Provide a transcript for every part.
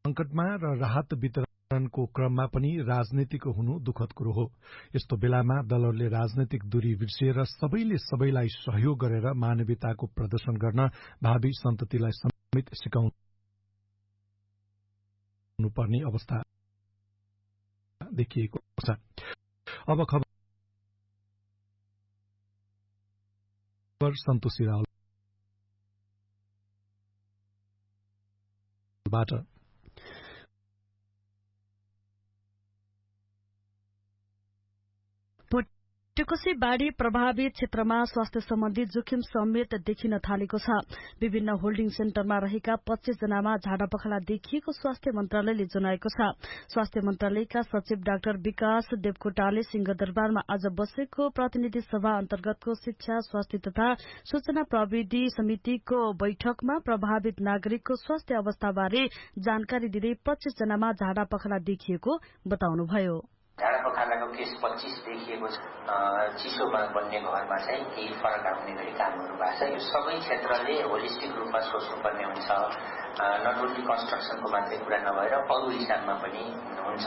संकटमा र राहत वितरणको क्रममा पनि राजनीतिक हुनु दुःखद कुरो हो। यस्तो बेलामा दलहरूले राजनैतिक दूरी बिर्सिएर सबैले सबैलाई सहयोग गरेर मानवीयताको प्रदर्शन गर्न भावी सन्ततिलाई समेत सिकाउनु पर्ने अवस्था देखिएको छ। अब खबर सन्तोषी रावलबाट। भोटेकोशी बाढ़ी प्रभावित क्षेत्रमा स्वास्थ्य सम्बन्धी जोखिम समेत देखिन थालेको छ। विभिन्न होल्डिङ सेन्टरमा रहेका 25 जनामा झाडापखाला देखिएको स्वास्थ्य मन्त्रालयले जनाएको छ। स्वास्थ्य मन्त्रालयका सचिव डाक्टर विकास देवकोटाले सिंहदरबारमा आज बसेको प्रतिनिधि सभा अन्तर्गतको शिक्षा, स्वास्थ्य तथा सूचना प्रविधि समितिको बैठकमा प्रभावित नागरिकको स्वास्थ्य अवस्थाबारे जानकारी दिँदै 25 जनामा झाडापखाला देखिएको बताउनुभयो। झाडापखालाको केस 25 देखिएको छ। चिसोमा बन्ने घरमा चाहिँ केही फरक आउने गरी कामहरू भएको छ। यो सबै क्षेत्रले होलिस्टिक रूपमा सोच्नुपर्ने हुन्छ। नट ओन्ली कन्स्ट्रक्सनको मात्रै कुरा नभएर अरू हिसाबमा पनि हुन्छ।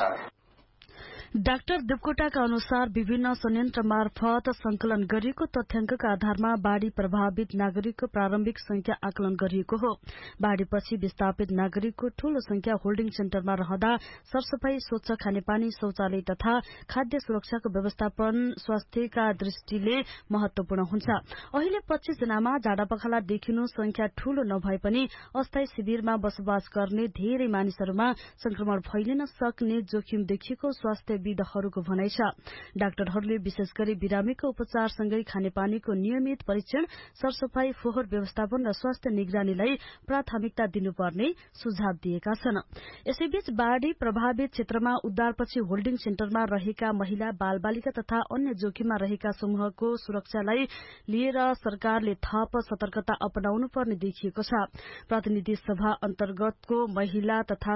डाक्टर देवकोटाका अनुसार विभिन्न संयन्त्र मार्फत संकलन गरिएको तथ्याङ्कका आधारमा बाढ़ी प्रभावित नागरिकको प्रारम्भिक संख्या आकलन गरिएको हो। बाढ़ीपछि विस्थापित नागरिकको ठूलो संख्या होल्डिङ सेन्टरमा रहँदा सरसफाई, स्वच्छ खानेपानी, शौचालय तथा खाद्य सुरक्षाको व्यवस्थापन स्वास्थ्यका दृष्टिले महत्वपूर्ण हुन्छ। अहिले 25 जनामा झाडापखाला देखिनु संख्या ठूलो नभए पनि अस्थायी शिविरमा बसोबास गर्ने धेरै मानिसहरूमा संक्रमण फैलिन सक्ने जोखिम देखिएको स्वास्थ्य विदहरूको भनाइ छ। डाक्टरहरूले विशेष गरी बिरामीको उपचारसँगै खानेपानीको नियमित परीक्षण, सरसफाई, फोहोर व्यवस्थापन र स्वास्थ्य निगरानीलाई प्राथमिकता दिनुपर्ने सुझाव दिएका छन्। यसैबीच बाढ़ी प्रभावित क्षेत्रमा उद्धारपछि होल्डिङ सेन्टरमा रहेका महिला, बालबालिका तथा अन्य जोखिममा रहेका समूहको सुरक्षालाई लिएर सरकारले थप सतर्कता अपनाउनु पर्ने देखिएको छ। प्रतिनिधि सभा अन्तर्गतको महिला तथा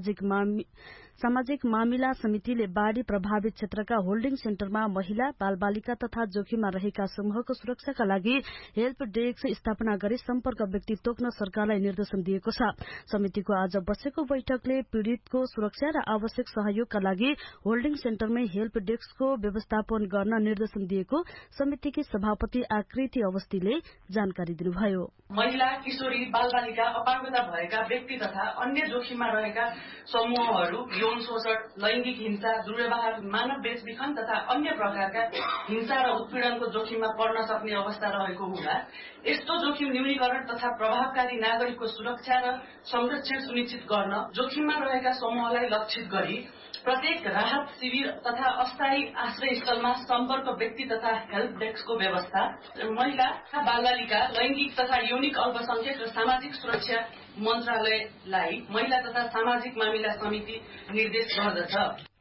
सामाजिक मामिला समितिले बाढ़ी प्रभावित क्षेत्रका होल्डिङ सेन्टरमा महिला, बालबालिका तथा जोखिममा रहेका समूहको सुरक्षाका लागि हेल्प डेस्क स्थापना गरी सम्पर्क व्यक्ति तोक्न सरकारलाई निर्देशन दिएको छ। समितिको आज बसेको बैठकले पीड़ितको सुरक्षा र आवश्यक सहयोगका लागि होल्डिङ सेन्टरमै हेल्प डेस्कको व्यवस्थापन गर्न निर्देशन दिएको समितिकी सभापति आकृति अवस्थीले जानकारी दिनुभयो। महिला, किशोरी, बालबालिका, अपाङ्गता भएका व्यक्ति तथा अन्य जोखिममा रहेका समूहहरू यौन शोषण, लैंगिक हिंसा, दुर्व्यवहार, मानव बेचबिखन तथा अन्य प्रकारका हिंसा र उत्पीड़नको जोखिममा पर्न सक्ने अवस्था रहेको हुँदा यस्तो जोखिम न्यूनीकरण तथा प्रभावकारी नागरिकको सुरक्षा र संरक्षण सुनिश्चित गर्न जोखिममा रहेका समूहलाई लक्षित गरी प्रत्येक राहत शिविर तथा अस्थायी आश्रय स्थलमा सम्पर्क व्यक्ति तथा हेल्प डेस्कको व्यवस्था, महिला, बालबालिका, लैंगिक तथा यौनिक अल्पसंख्यक र सामाजिक सुरक्षा मन्त्रालयलाई महिला तथा सामाजिक मामिला समिति निर्देश गर्दछ।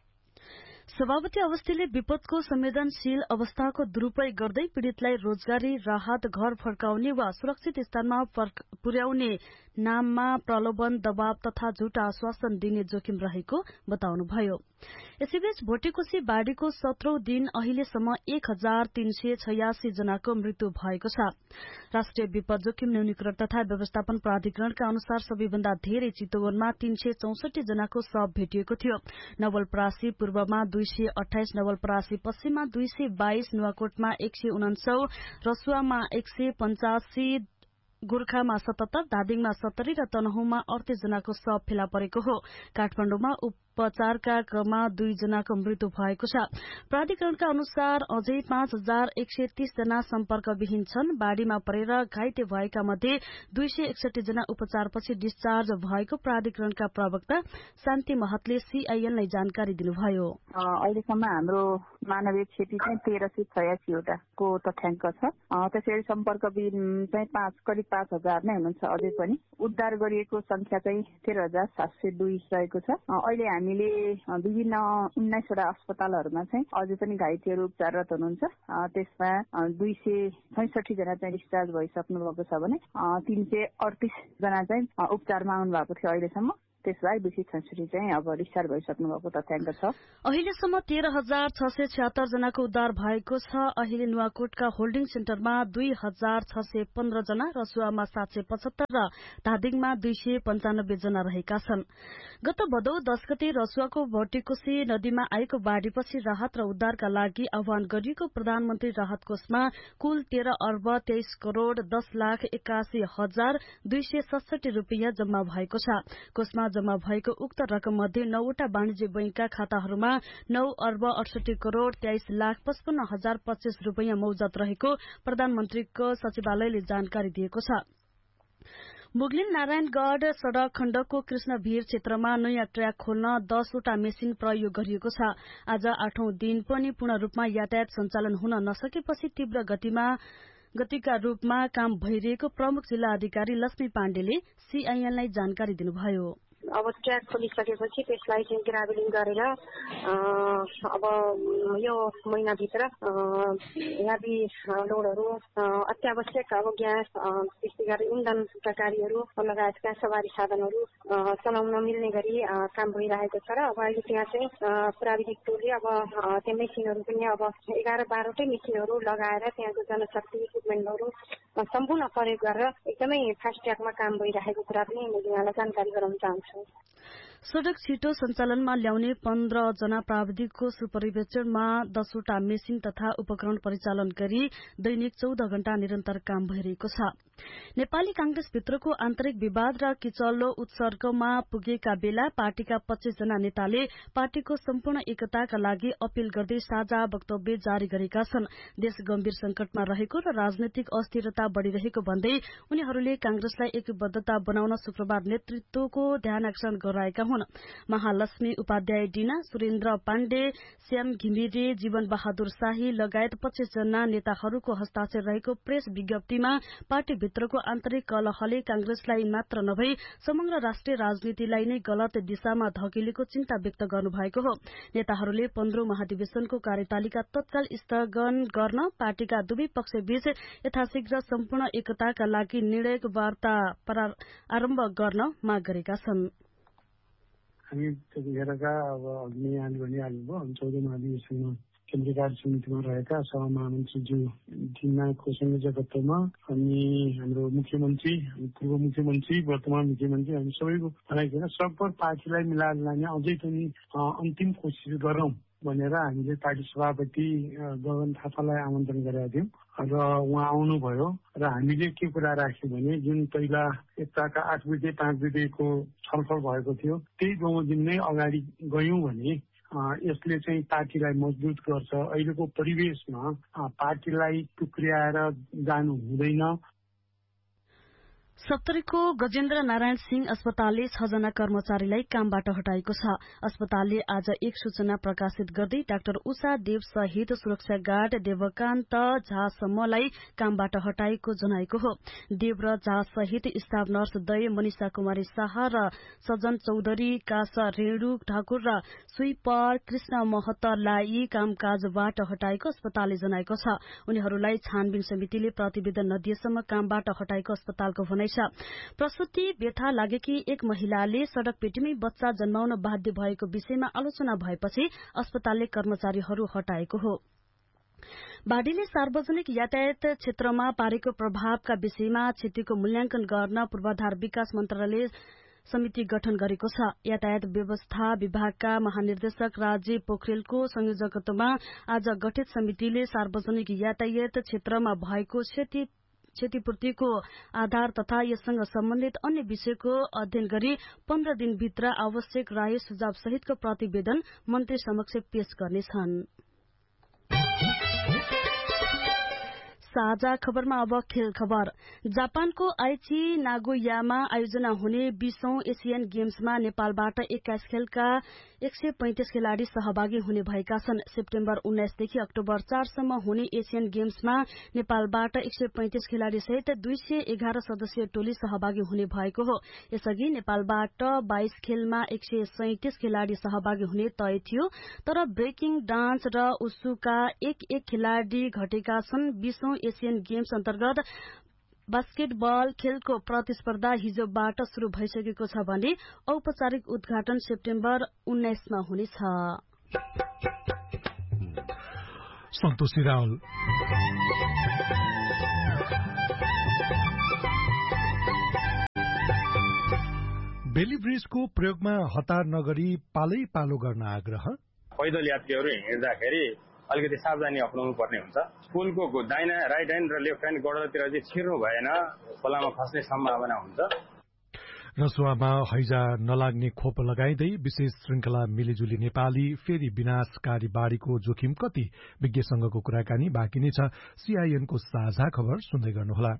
सभापति अवस्थीले विपदको संवेदनशील अवस्थाको दुरूपयोग गर्दै पीड़ितलाई रोजगारी, राहत, घर फर्काउने वा सुरक्षित स्थानमा पुर्याउने नाममा प्रलोभन, दबाव तथा झुटा आश्वासन दिने जोखिम रहेको बताउनुभयो। यसैबीच भोटेकोशी बाढ़ीको 17औं दिन अहिलेसम्म 1386 जनाको मृत्यु भएको छ। राष्ट्रिय विपद जोखिम न्यूनीकरण तथा व्यवस्थापन प्राधिकरणका अनुसार सबैभन्दा धेरै चितवनमा 364 जनाको शव भेटिएको थियो। नवलपरासी पूर्वमा 228, नवलपरासी पश्चिममा 222, नुवाकोटमा 149, रसुवामा 185, गोर्खामा 77, धादिङमा 70 र तनहुँमा 38 जनाको शव फेला परेको हो। काठमाडौँमा उपचारका क्रममा 2 जनाको मृत्यु भएको छ। प्राधिकरणका अनुसार अझै 5130 जना सम्पर्कविहीन छन्। बाढ़ीमा परेर घाइते भएका मध्ये 261 जना उपचारपछि डिस्चार्ज भएको प्राधिकरणका प्रवक्ता शान्ति महतले सीआईएनलाई जानकारी दिनुभयो। अहिलेसम्म हाम्रो मानवीय क्षति चाहिँ 1386 वटाको तथ्याङ्क छ। त्यसैले सम्पर्कविहीन चाहिँ करिब 5000 नै हुनुहुन्छ। अझै पनि उद्धार गरिएको संख्या चाहिँ 13702 रहेको छ। अहिले हामीले विभिन्न 19 वटा अस्पतालहरूमा चाहिँ अझै पनि घाइतेहरू उपचाररत हुनुहुन्छ। त्यसमा 266 जना चाहिँ डिस्चार्ज भइसक्नु भएको छ भने 338 जना चाहिँ उपचारमा आउनु भएको थियो अहिलेसम्म। त्यसबाहेक 266 चाहिँ अब डिस्चार्ज भइसक्नु भएको तथ्याङ्क छ। अहिलेसम्म 13,676 जनाको उद्धार भएको छ। अहिले नुवाकोटका होल्डिङ सेन्टरमा 2,615 जना, रसुवामा 775 र धादिङमा 295 जना रहेका छन्। गत भदौ 10 गते रसुवाको भट्टीकोशी नदीमा आएको बाढ़ीपछि राहत र उद्धारका लागि आह्वान गरिएको प्रधानमन्त्री राहत कोषमा कुल 13 अर्ब 23 करोड़ 10,81,267 रूपियाँ जम्मा भएको छ। कोषमा जम्मा भएको उक्त रकम मध्ये 9वटा वाणिज्य बैंकका खाताहरूमा 9 अर्ब 68 करोड़ 23,55,025 रूपियाँ मौजत रहेको प्रधानमन्त्रीको सचिवालयले जानकारी दिएको छ। मुगलिन नारायणगढ़ सड़क खण्डको कृष्णभीर क्षेत्रमा नयाँ ट्र्याक खोल्न 10वटा मेसिन प्रयोग गरिएको छ। आज 8औं दिन पनि पूर्ण रूपमा यातायात सञ्चालन हुन नसकेपछि तीव्र गतिका रूपमा काम भइरहेको प्रमुख जिल्ला अधिकारी लक्ष्मी पाण्डेले सीआईएनलाई जानकारी दिनुभयो। अब ट्र्याक खोलिसकेपछि त्यसलाई चाहिँ ग्राभलिङ गरेर अब यो महिनाभित्र हेभी लोडहरू अत्यावश्यक अब ग्यास त्यस्तै गरी इन्धनका गाडीहरू लगायतका सवारी साधनहरू चलाउन मिल्ने गरी काम भइरहेको छ र अब अहिले त्यहाँ चाहिँ प्राविधिक टोलले अब त्यो मेसिनहरू पनि अब 11-12वटै मेसिनहरू लगाएर त्यहाँको जनशक्ति इक्विपमेन्टहरू सम्पूर्ण प्रयोग गरेर एकदमै फास्ट ट्र्याकमा काम भइरहेको कुरा पनि मैले यहाँलाई जानकारी गराउन चाहन्छु। सड़क छिटो सञ्चालनमा ल्याउने 15 जना प्राविधिकको सुपरिभिजनमा 10वटा मेसिन तथा उपकरण परिचालन गरी दैनिक 14 घण्टा निरन्तर काम भइरहेको छ। नेपाली कांग्रेसभित्रको आन्तरिक विवाद र किचल्लो उत्सर्गमा पुगेका बेला पार्टीका 25 जना नेताले पार्टीको सम्पूर्ण एकताका लागि अपील गर्दै साझा वक्तव्य जारी गरेका छन्। देश गम्भीर संकटमा रहेको र राजनैतिक अस्थिरता बढ़िरहेको भन्दै उनीहरूले कांग्रेसलाई एकबद्धता बनाउन शुक्रबार नेतृत्वको ध्यानाकर्षण गराएका हुन्। महालक्ष्मी उपाध्याय डिना, सुरेन्द्र पाण्डे, श्याम घिमिरे, जीवन बहादुर शाही लगायत 25 जना नेताहरूको हस्ताक्षर रहेको प्रेस विज्ञप्तिमा पार्टी भित्रको आन्तरिक कलहले कांग्रेसलाई मात्र नभई समग्र राष्ट्रिय राजनीतिलाई नै गलत दिशामा धकेलेको चिन्ता व्यक्त गर्नुभएको हो। नेताहरूले 15औं महाधिवेशनको कार्यतालिका तत्काल स्थगन गर्न पार्टीका दुवै पक्षबीच यथाशीघ्र सम्पूर्ण एकताका लागि निर्णायक वार्ता आरम्भ गर्न माग गरेका छन्। हामी त्यतिखेरका अब अग्नि आली भनिहाल्नुभयो 14औं महाधिवेशनमा केन्द्रीय कार्य समितिमा रहेका सहमहामन्त्रीज्यू दिनाको संयोजकत्वमा अनि हाम्रो मुख्यमन्त्री, पूर्व मुख्यमन्त्री, वर्तमान मुख्यमन्त्री, हामी सबैको भनाइकन सब पार्टीलाई मिलाएर लाने अझै पनि अन्तिम कोसिस गरौं भनेर हामीले पार्टी सभापति गगन थापालाई आमन्त्रण गरेका थियौं र उहाँ आउनुभयो र हामीले के कुरा राख्यौं भने जुन पहिला एकताका 8 बुँदे 5 बुँदेको छलफल भएको थियो त्यही बमोजिम नै अगाडि गयौं भने यसले चाहिँ पार्टीलाई मजबुत गर्छ। अहिलेको परिवेशमा पार्टीलाई टुक्र्याएर जानु हुँदैन। सप्तरीको गजेन्द्र नारायण सिंह अस्पतालले 6 जना कर्मचारीलाई कामबाट हटाएको छ। अस्पतालले आज एक सूचना प्रकाशित गर्दै डाक्टर उषा देव सहित सुरक्षा गार्ड देवकान्त झासम्मलाई कामबाट हटाएको जनाएको हो। देव र झा सहित स्टाफ नर्स दय मनिषा कुमारी शाह र सजन चौधरी, काश रेणु ठाकुर र स्वीपर कृष्ण महतलाई कामकाजबाट हटाएको अस्पतालले जनाएको छ। उनीहरूलाई छानबिन समितिले प्रतिवेदन नदिएसम्म कामबाट हटाएको अस्पतालको भनाइ छ। प्रसूति व्यथा लागेकी एक महिलाले सड़क पेटीमै बच्चा जन्माउन बाध्य भएको विषयमा आलोचना भएपछि अस्पतालले कर्मचारीहरू हटाएको हो। बाढ़ीले सार्वजनिक यातायात क्षेत्रमा पारेको प्रभावका विषयमा क्षतिको मूल्याङ्कन गर्न पूर्वाधार विकास मन्त्रालयले समिति गठन गरेको छ। यातायात व्यवस्था विभागका महानिर्देशक राजीव पोखरेलको संयोजकत्वमा आज गठित समितिले सार्वजनिक यातायात क्षेत्रमा भएको क्षतिपूर्तिको आधार तथा यससँग सम्बन्धित अन्य विषयको अध्ययन गरी 15 दिनभित्र आवश्यक राय सुझाव सहितको प्रतिवेदन मन्त्री समक्ष पेश गर्नेछन्। साझा खबरमा अब खेल खबर। जापानको आइची नागोयामा आयोजना हुने 20औं एशियन गेम्समा नेपालबाट 21 खेलका 135 खेलाड़ी सहभागी हुने भएका छन्। सेप्टेम्बर 19 देखि अक्टोबर 4 सम्म हुने एशियन गेम्समा नेपालबाट 135 खेलाड़ी सहित 211 सदस्यीय टोली सहभागी हुने भएको हो। यसअघि नेपालबाट 22 खेलमा 137 खेलाड़ी सहभागी हुने तय थियो, तर ब्रेकिङ, डान्स र उसुका एक खेलाड़ी घटेका छन्। 20औं एशियन गेम्स अन्तर्गत बास्केटबल खेलको प्रतिस्पर्धा हिजोबाट शुरू भइसकेको छ भने औपचारिक उद्घाटन सेप्टेम्बर 19 मा हुनेछ। सन्तोषी रावल। बेली ब्रिजको प्रयोगमा हतार नगरी पालै पालो गर्न आग्रह। पैदल यात्रीहरू हिँड्दाखेरि अलिकति सावधानी अपनाउनु पर्ने हुन्छ। पुलको दाहिना राइट ह्यान्ड र लेफ्ट ह्यान्ड गडतिर चाहिँ छिर्नु भएन, खोलामा खस्ने सम्भावना हुन्छ। रसुवामा हैजा नलाग्ने खोप लगाइँदै विशेष श्रृंखला मिलिजुली नेपाली फेरि विनाशकारी बाढ़ीको जोखिम कति विज्ञसँगको कुराकानी बाँकी नै छ। सीआईएनको साझा खबर सुन्दै गर्नुहोला।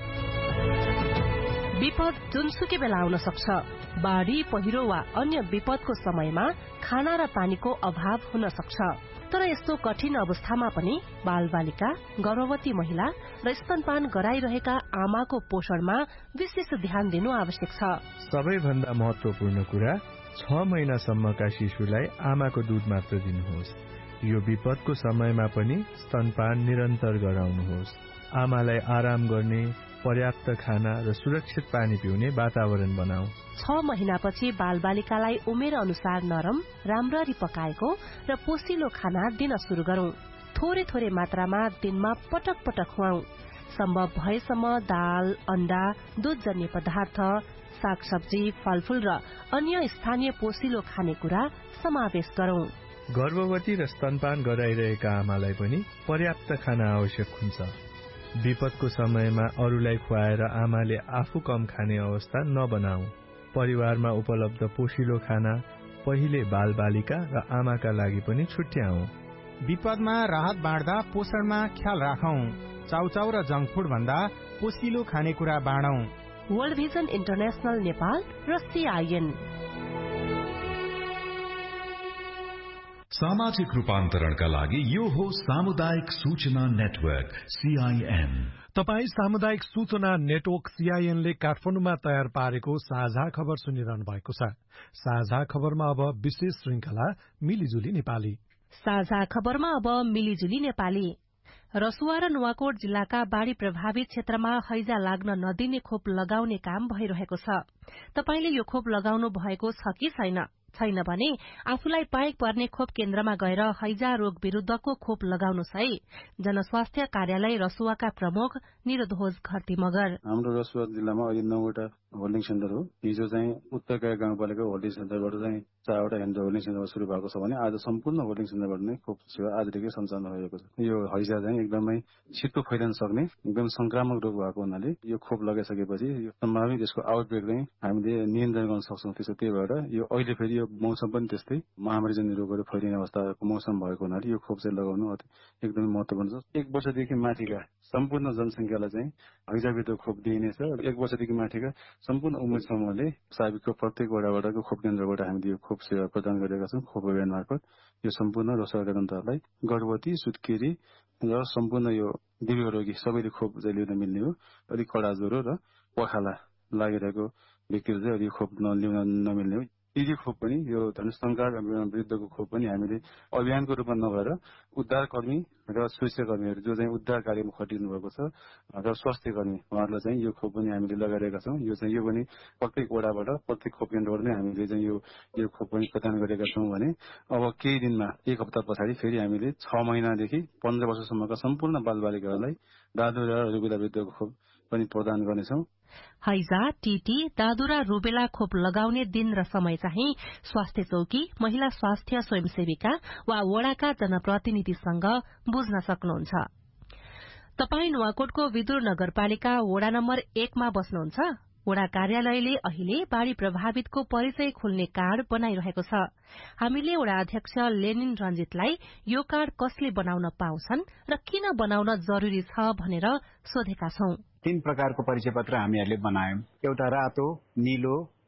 विपद जुनसुकै बेला आउन सक्छ। बाढ़ी, पहिरो वा अन्य विपदको समयमा खाना र पानीको अभाव हुन सक्छ। तर यस्तो कठिन अवस्थामा पनि बालबालिका, गर्भवती महिला र स्तनपान गराइरहेका आमाको पोषणमा विशेष ध्यान दिनु आवश्यक छ। सबैभन्दा महत्वपूर्ण कुरा 6 महिनासम्मका शिशुलाई आमाको दूध मात्र दिनुहोस्। यो विपदको समयमा पनि स्तनपान निरन्तर गराउनुहोस्। आमालाई आराम गर्ने, पर्याप्त खाना र सुरक्षित पानी पिउने वातावरण बनाऊ। 6 महिनापछि बालबालिकालाई उमेर अनुसार नरम, राम्ररी पकाएको र पोसिलो खाना दिन शुरू गरौं। थोरै थोरै मात्रामा दिनमा पटक पटक खुवाऊ। सम्भव भएसम्म दाल, अण्डा, दूधजन्य पदार्थ, सागसब्जी, फलफूल र अन्य स्थानीय पोसिलो खानेकुरा समावेश गरौं। गर्भवती र स्तनपान गराइरहेका आमालाई पनि पर्याप्त खाना आवश्यक हुन्छ। विपदको समयमा अरूलाई खुवाएर आमाले आफू कम खाने अवस्था नबनाऊ। परिवारमा उपलब्ध पोषिलो खाना पहिले बालबालिका र आमाका लागि पनि छुट्याऊ। विपदमा राहत बाँड्दा पोषणमा ख्याल राखौं। चाउचाउ र जंक फूड भन्दा पोषिलो खानेकुरा बाँडौं। वर्ल्ड भिजन इन्टरनेशनल नेपाल र सीआईएन। सामाजिक रूपान्तरणका लागि यो हो सामुदायिक सूचना नेटवर्क सीआईएन। तपाई सामुदायिक सूचना नेटवर्क सीआईएन ले काठमाडौँमा तयार पारेको साझा खबर सुनिरहनु भएको छ। साझा खबरमा अब विशेष श्रृंखला मिलिजुली नेपाली। साझा खबरमा अब मिलिजुली नेपाली। रसुवा र नुवाकोट जिल्लाका बाढ़ी प्रभावित क्षेत्रमा हैजा लाग्न नदिने खोप लगाउने काम भइरहेको छ। तपाईले यो खोप लगाउनु भएको छ कि छैन भने आफूलाई पाएक पर्ने खोप केन्द्रमा गएर हैजा रोग विरूद्धको खोप लगाउनुहोस् है। जनस्वास्थ्य कार्यालय रसुवाका प्रमुख निरोधोज घरती मगर। हाम्रो रसुवा जिल्लामा अहिले 9 वटा होल्डिङ सेन्टर हो। हिजो चाहिँ उत्तरका गाउँपालिका होल्डिङ सेन्टरबाट चाहिँ 4 वटा हेन्ड होल्डिङ सेन्टरमा शुरू भएको छ भने आज सम्पूर्ण होल्डिङ सेन्टरबाट नै खोप सेवा आजदेखि सञ्चालन भएको छ। यो हैजा चाहिँ एकदमै छिटो फैलिन सक्ने एकदम संक्रामक रोग भएको हुनाले यो खोप लगाइसकेपछि यो सम्भावित यसको आउटब्रेक चाहिँ हामीले नियन्त्रण गर्न सक्छौं। त्यही भएर यो अहिले फेरि यो मौसम पनि त्यस्तै महामारीजन्य रोगहरू फैलिने अवस्थाको मौसम भएको हुनाले यो खोप चाहिँ लगाउनु एकदमै महत्त्वपूर्ण छ। 1 वर्षदेखि माथिका सम्पूर्ण जनसंख्यालाई चाहिँ हैजाविरुद्ध खोप दिइनेछ। 1 वर्षदेखि माथिका सम्पूर्ण उमेर समूहले साबिकको प्रत्येक वडाको खोप केन्द्रबाट हामीले यो खोप सेवा प्रदान गरेका छौं। खोप अभियान मार्फत यो सम्पूर्ण रसुवाका जनतालाई गर्भवती, सुत्केरी र सम्पूर्ण यो दीर्घ रोगी सबैले खोप चाहिँ लिन मिल्ने हो। अलिक कडा ज्वरो र पखाला लागिरहेको व्यक्तिले चाहिँ यो खोप लिन नमिल्ने हो। यी खोप पनि यो जनसंख्या विरुद्धको खोप पनि हामीले अभियानको रूपमा नभएर उद्धारकर्मी र सुरक्षाकर्मीहरू जो चाहिँ उद्धार कार्यमा खटिनु भएको छ र स्वास्थ्य कर्मी उहाँहरूलाई चाहिँ यो खोप पनि हामीले लगाइरहेका छौं। यो पनि प्रत्येक वडाबाट प्रत्येक खोप केन्द्रबाट नै हामीले चाहिँ यो खोप पनि प्रदान गरेका छौं भने अब केही दिनमा 1 हप्ता पछाडि फेरि हामीले 6 महिनादेखि 15 वर्षसम्मका सम्पूर्ण बालबालिकाहरूलाई दादुरा र रुबेला विरुद्धको खोप पनि प्रदान गर्नेछौं। हैजा, टीटी, दादुरा, रुबेला खोप लगाउने दिन र समय चाहिँ स्वास्थ्य चौकी, महिला स्वास्थ्य स्वयंसेविका वा वडाका जनप्रतिनिधिसँग बुझ्न सक्नुहुन्छ। तपाई नुवाकोटको विदुर नगरपालिका वडा नम्बर 1 मा बस्नुहुन्छ। वडा कार्यालयले अहिले बाढ़ी प्रभावितको परिचय खोल्ने कार्ड बनाइरहेको छ। हामीले वडा अध्यक्ष लेनिन रञ्जितलाई यो कार्ड कसले बनाउन पाउँछन् र किन बनाउन जरुरी छ भनेर सोधेका छौं। 3 प्रकारको परिचय पत्र हामीहरूले बनायौं। एउटा रातो, नीलो